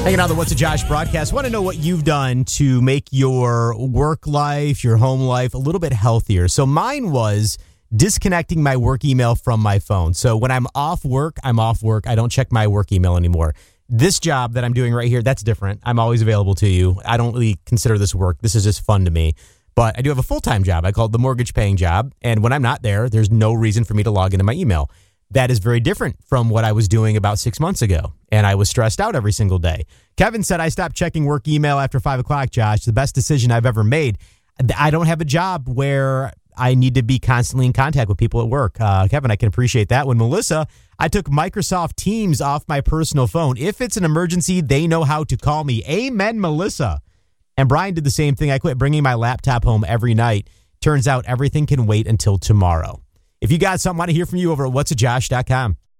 Hanging out on the What's a Josh broadcast. Want to know what you've done to make your work life, your home life a little bit healthier. So mine was disconnecting my work email from my phone. So when I'm off work, I'm off work. I don't check my work email anymore. This job that I'm doing right here, that's different. I'm always available to you. I don't really consider this work. This is just fun to me. But I do have a full-time job. I call it the mortgage paying job. And when I'm not there, there's no reason for me to log into my email. That is very different from what I was doing about 6 months ago. And I was stressed out every single day. Kevin said, I stopped checking work email after 5 o'clock, Josh. The best decision I've ever made. I don't have a job where I need to be constantly in contact with people at work. Kevin, I can appreciate that one. Melissa, I took Microsoft Teams off my personal phone. If it's an emergency, they know how to call me. Amen, Melissa. And Brian did the same thing. I quit bringing my laptop home every night. Turns out everything can wait until tomorrow. If you got something, I want to hear from you over at whatsajosh.com.